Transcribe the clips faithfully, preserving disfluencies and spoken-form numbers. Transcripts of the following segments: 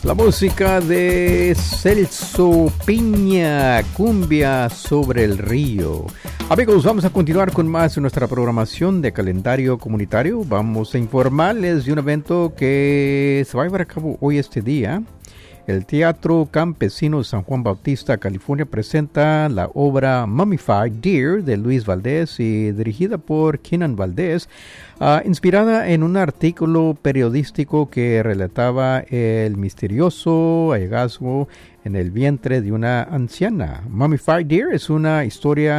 La música de Celso Piña, Cumbia sobre el río. Amigos, vamos a continuar con más de nuestra programación de calendario comunitario. Vamos a informarles de un evento que se va a llevar a cabo hoy este día. El Teatro Campesino de San Juan Bautista, California, presenta la obra Mummified Deer de Luis Valdés y dirigida por Kenan Valdés, uh, inspirada en un artículo periodístico que relataba el misterioso hallazgo en el vientre de una anciana. Mummified Deer es una historia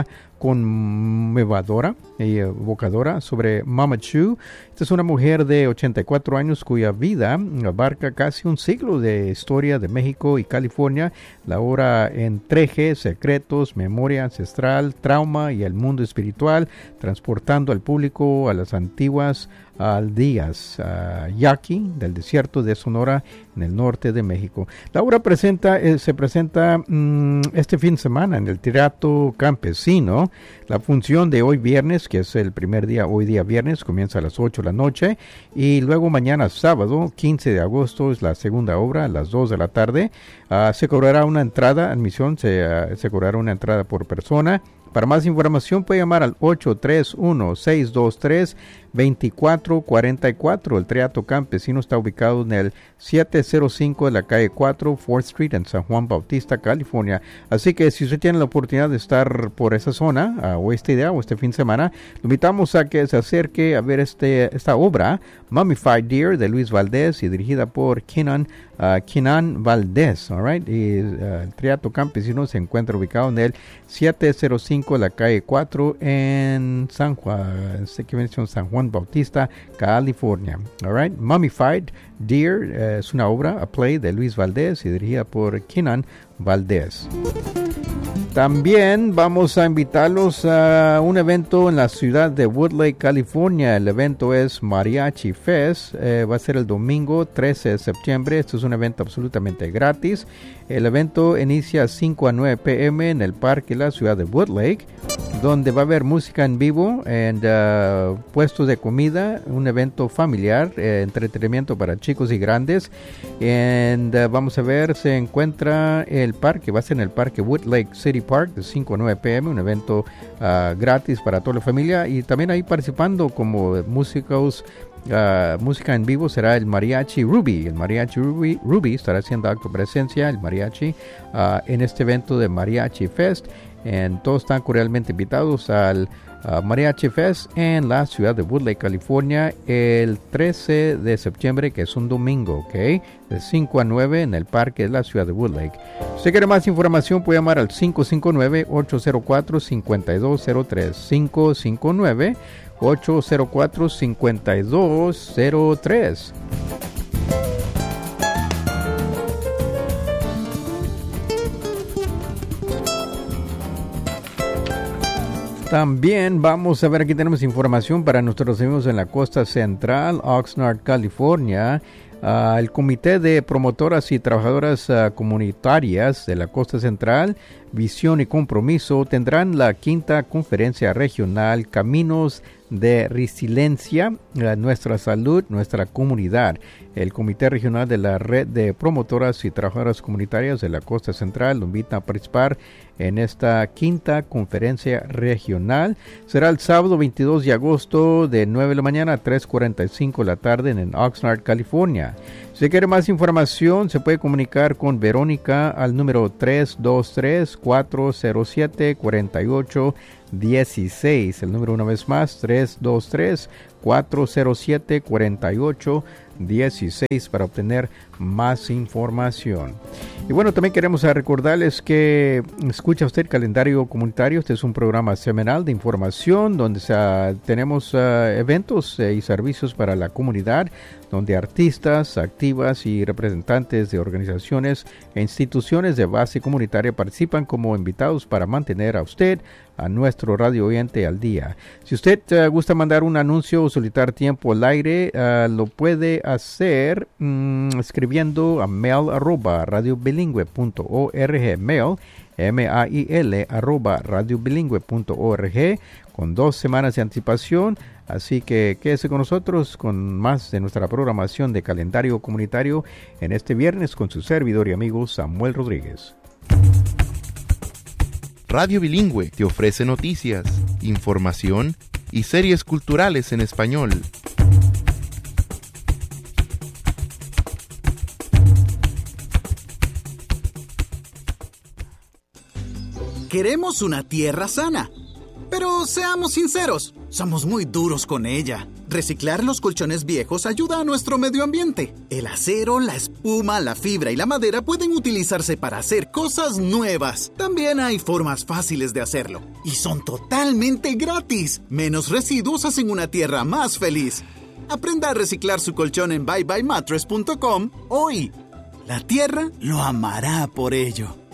conmovedora y evocadora sobre Mama Chu. Esta es una mujer de ochenta y cuatro años cuya vida abarca casi un siglo de historia de México y California. La obra entreje secretos, memoria ancestral, trauma y el mundo espiritual, transportando al público a las antiguas aldeas uh, yaqui del desierto de Sonora en el norte de México. La obra presenta, eh, se presenta mm, este fin de semana en el Teatro Campesino. La función de hoy viernes, que es el primer día, hoy día viernes, comienza a las ocho de la noche, y luego mañana sábado, quince de agosto, es la segunda obra a las dos de la tarde. Uh, se cobrará una entrada, admisión, se, uh, se cobrará una entrada por persona. Para más información puede llamar al ocho tres uno, seis dos tres, dos cuatro cuatro cuatro. El Teatro Campesino está ubicado en el siete cero cinco de la calle cuatro, fourth Street, en San Juan Bautista, California. Así que si usted tiene la oportunidad de estar por esa zona, uh, o este día o este fin de semana, lo invitamos a que se acerque a ver este, esta obra, Mummified Deer, de Luis Valdés y dirigida por Kenan, uh, Kenan Valdés. All right? Y, uh, el Teatro Campesino se encuentra ubicado en el siete cero cinco de la calle cuatro en San Juan, San Juan Bautista, California. All right? Mummified Deer eh, es una obra, a play de Luis Valdés y dirigida por Kenan Valdés. También vamos a invitarlos a un evento en la ciudad de Woodlake, California. El evento es Mariachi Fest. Eh, va a ser el domingo trece de septiembre. Esto es un evento absolutamente gratis. El evento inicia a cinco a nueve p m en el parque de la ciudad de Woodlake, donde va a haber música en vivo, and, uh, puestos de comida, un evento familiar, eh, entretenimiento para chicos y grandes. And, uh, vamos a ver, se encuentra el parque, va a ser en el parque Woodlake City Park de cinco a nueve p m, un evento uh, gratis para toda la familia, y también ahí participando como músicos. Uh, música en vivo será el Mariachi Ruby. El Mariachi Ruby, Ruby estará haciendo acto de presencia, el mariachi, uh, en este evento de Mariachi Fest. And todos están cordialmente invitados al uh, Mariachi Fest en la ciudad de Woodlake, California, el trece de septiembre, que es un domingo, ¿ok? De cinco a nueve en el parque de la ciudad de Woodlake. Si usted quiere más información, puede llamar al cinco cinco nueve, ocho cero cuatro, cinco dos cero tres. cinco cinco nueve, ocho cero cuatro, cinco dos cero tres. También vamos a ver, aquí tenemos información para nuestros amigos en la costa central, Oxnard, California. Uh, el Comité de Promotoras y Trabajadoras uh, Comunitarias de la Costa Central, Visión y Compromiso, tendrán la quinta conferencia regional Caminos de Resiliencia, uh, Nuestra Salud, Nuestra Comunidad. El Comité Regional de la Red de Promotoras y Trabajadoras Comunitarias de la Costa Central lo invita a participar en esta quinta conferencia regional. Será el sábado veintidós de agosto de nueve de la mañana a tres cuarenta y cinco de la tarde en Oxnard, California. Si quiere más información, se puede comunicar con Verónica al número tres dos tres, cuatro cero siete, cuatro ocho uno seis. El número una vez más, tres dos tres, cuatro cero siete, cuatro ocho dieciséis para obtener más información. Y bueno, también queremos recordarles que escucha usted el Calendario Comunitario. Este es un programa semanal de información donde uh, tenemos uh, eventos uh, y servicios para la comunidad, donde artistas, activas y representantes de organizaciones e instituciones de base comunitaria participan como invitados para mantener a usted, a nuestro radio oyente, al día. Si usted uh, gusta mandar un anuncio o solicitar tiempo al aire, uh, lo puede hacer um, escribiendo a mail arroba radiobilingüe punto org, mail, M A I L, arroba radiobilingüe punto org, con dos semanas de anticipación. Así que quédese con nosotros con más de nuestra programación de calendario comunitario en este viernes con su servidor y amigo Samuel Rodríguez. Radio Bilingüe te ofrece noticias, información y series culturales en español. Queremos una tierra sana. Pero seamos sinceros, somos muy duros con ella. Reciclar los colchones viejos ayuda a nuestro medio ambiente. El acero, la espuma, la fibra y la madera pueden utilizarse para hacer cosas nuevas. También hay formas fáciles de hacerlo. Y son totalmente gratis. Menos residuos hacen una tierra más feliz. Aprenda a reciclar su colchón en bye bye mattress punto com hoy. La tierra lo amará por ello.